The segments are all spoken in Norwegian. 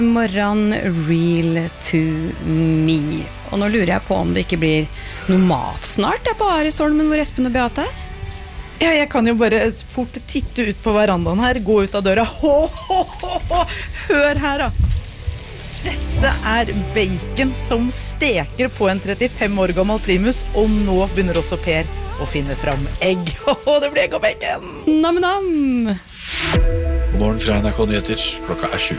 Morgen real to me. Og nå lurer jeg på om det ikke blir noe mat snart. Det på Arisholmen hvor Espen og Beate Ja, jeg kan jo bare fort titte ut på verandaen her, gå ut av døra. Hør her da. Dette bacon som steker på en 35 år gammel primus, og nå begynner også Per å finne fram egg. Det blir egg og bacon. Nam-nam. Morgen fra NRK Nyheter, klokka 7.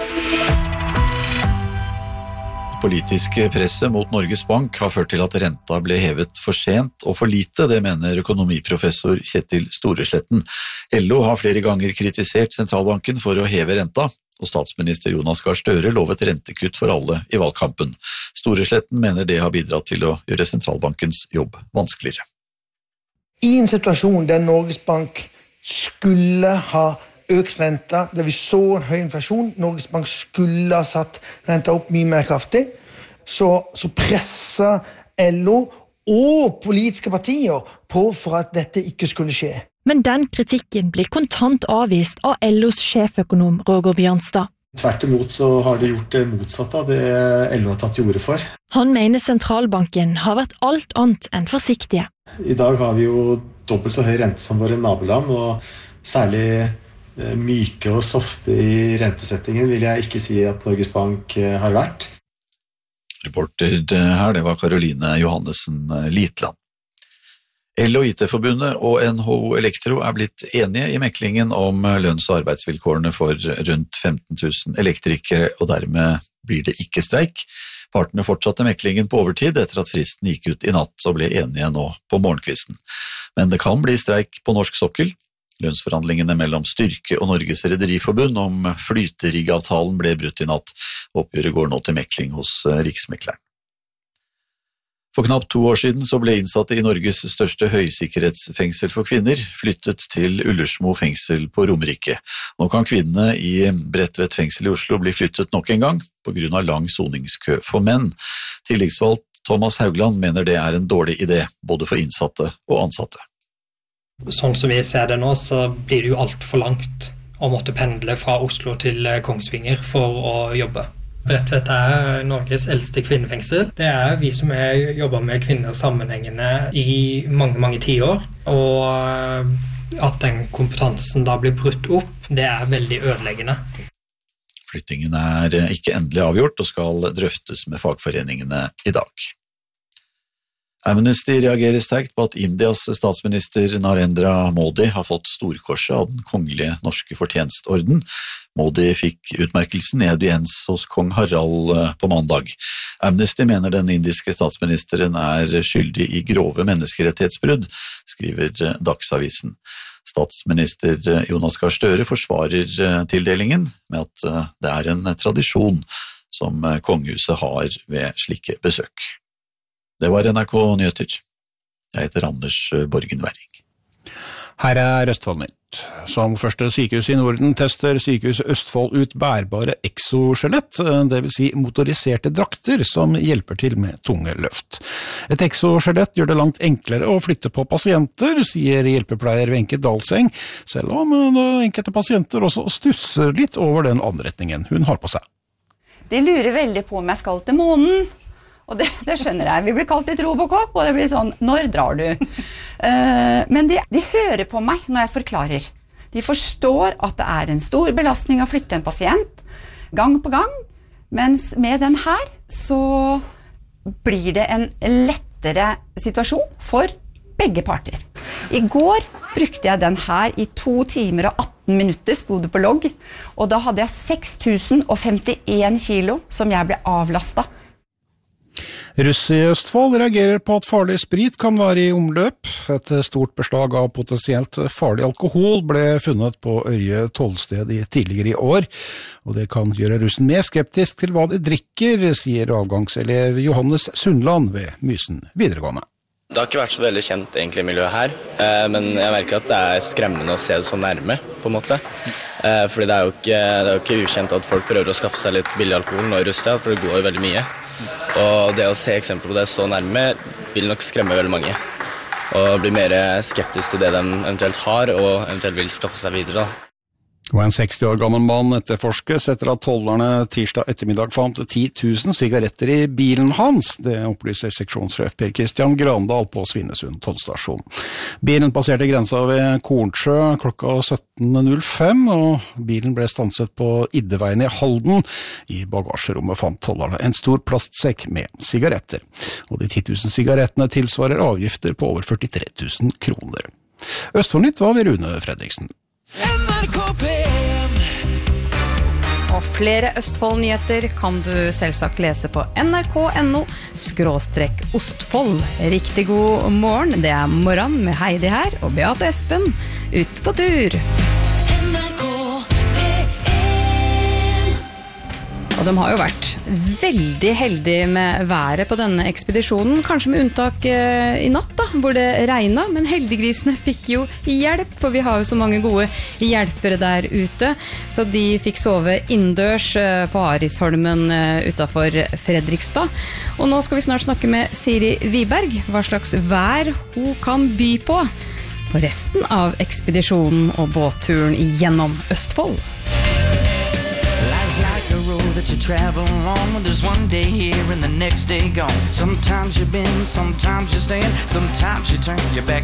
Det politiske presset mot Norges Bank har ført til at renta ble hevet for sent og for lite, det mener økonomiprofessor Kjetil Storesletten. LO har flere ganger kritisert sentralbanken for å heve renta, og statsminister Jonas Gahr Støre lovet rentekutt for alle i valgkampen. Storesletten mener det har bidratt til å gjøre sentralbankens jobb vanskeligere. I en situasjon der Norges Bank skulle ha økt renta, der vi så en høy inflasjon, Norges Bank skulle ha satt renta opp mye mer kraftig, så presser LO og politiske partier på for at dette ikke skulle skje. Men den kritikken blir kontant avvist av LOs sjeføkonom Roger Bjørnstad. Tvert imot så har det gjort det motsatte av det LO har tatt til orde for. Han mener sentralbanken har vært alt annet enn forsiktige. I dag har vi jo dobbelt så høy rente som våre naboland, og særlig myke og softe i rentesettingen vil jeg ikke si at Norges Bank har vært. Reporter her, det var Caroline Johannessen Litland. LO IT-forbundet og NHO Elektro blitt enige i meklingen om lønns- og arbeidsvilkårene for rundt 15 000 elektrikere, og dermed blir det ikke streik. Partene fortsatte meklingen på overtid etter at fristen gikk ut i natt og ble enige nå på morgenkvisten. Men det kan bli streik på norsk sokkel. Lønnsforhandlingene mellom Styrke og Norges Rederiforbund om flyteriggavtalen ble brutt i natt. Oppgjøret går nå til mekling hos Riksmekleren. For knapt 2 år siden så ble innsatte i Norges største høysikkerhetsfengsel for kvinner flyttet til Ullersmo fengsel på Romerike. Nå kan kvinnene i Bredtvet fengsel i Oslo bli flyttet nok en gang på grunn av lang soningskø for menn. Tilleggsvalgt Thomas Haugland mener det en dårlig idé, både for innsatte og ansatte. Sånn som vi ser det nå, så blir det jo alt for langt å måtte pendle fra Oslo til Kongsvinger for å jobbe. Bredtvet Norges eldste kvinnefengsel. Det vi som har jobbet med kvinner sammenhengende i mange, mange tiår. Og at den kompetansen da blir brutt opp, det veldig ødeleggende. Flyttingen ikke endelig avgjort og skal drøftes med fagforeningene i dag. Amnesty reagerer sterkt på at Indias statsminister Narendra Modi har fått storkorset av den kongelige norske fortjenstorden. Modi fikk utmerkelsen i audiens hos kong Harald på mandag. Amnesty mener den indiske statsministeren skyldig i grove menneskerettighetsbrudd, skriver Dagsavisen. Statsminister Jonas Gahr Støre forsvarer tildelingen med at det en tradisjon som kongehuset har ved slike besøk. Det var NRK Nyheter. Jeg heter Anders Borgen Werring. Her Østfoldnytt. Som første sykehus i Norden tester Sykehus Østfold ut bærbare exoskjelett, det vil si motoriserte drakter som hjelper til med tunge løft. Et exoskjelett gjør det langt enklere å flytte på pasienter, sier hjelpepleier Wenche Dalseng, selv om enkelte pasienter også stusser litt over den anretningen hun har på seg. De lurer veldig på om jeg skal til månen. Og det skjønner jeg. Vi blir kalt litt Robocop, og det blir sånn, når drar du? Men de hører på meg når jeg forklarer. De forstår at det en stor belastning å flytte en pasient, gang på gang, mens med den her, så blir det en lettere situasjon for begge parter. I går brukte jeg den her i 2 timer og 18 minutter, stod det på logg, og da hadde jeg 6051 kilo som jeg ble avlastet. Russ i Østfold reagerer på at farlig sprit kan være i omløp. Et stort beslag av potensielt farlig alkohol ble funnet på Ørje tollsted tidligere i år, og det kan gjøre russen mer skeptisk til hva de drikker, sier avgangselev Johannes Sundland ved Mysen videregående. Det har ikke vært så veldig kjent egentlig miljøet her, men jeg merker at det skremmende å se det så nærme, på en måte. Fordi det jo ikke ukjent at folk prøver å skaffe seg litt billig alkohol nå i Russland, for det går jo veldig mye. Og det å se eksempler på det så nærme vil nok skremme veldig mange. Og bli mer skeptisk til det de eventuelt har, og eventuelt vil skaffe seg videre. Og en 60 år gammel mann etterforskes etter at tollerne tirsdag ettermiddag fant 10 000 sigaretter i bilen hans. Det opplyser seksjonssjef Per Kristian Grandal på Svinesund tollstasjon. Bilen passerte grensa ved Kornsjø klokka 17.05, og bilen ble stanset på Iddeveien i Halden. I bagasjerommet fant tollerne en stor plastsekk med sigaretter. Og de 10 000 sigarettene tilsvarer avgifter på over 43 000 kroner. Østfoldnytt var ved Rune Fredriksen. Og flere Østfold-nyheter kan du selvsagt lese på nrk.no/Ostfold. Riktig god morgen, det er Morgen med Heidi her, og Beate og Espen ute på tur. Og de har jo vært veldig heldige med været på denne ekspedisjonen, kanskje med unntak i natt da, hvor det regnet, men heldiggrisene fikk jo hjelp, for vi har jo så mange gode hjelpere der ute, så de fikk sove innendørs på Arisholmen utenfor Fredrikstad. Og nå skal vi snart snakke med Siri Wiberg, hva slags vær hun kan by på resten av ekspedisjonen og båtturen gjennom Østfold. That you travel along, there's one day here and the next day gone. Sometimes you bend, sometimes you stand, sometimes you turn your back